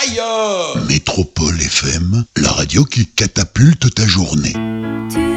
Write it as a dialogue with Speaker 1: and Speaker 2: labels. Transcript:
Speaker 1: ailleurs.
Speaker 2: Métropole FM, la radio qui catapulte ta journée.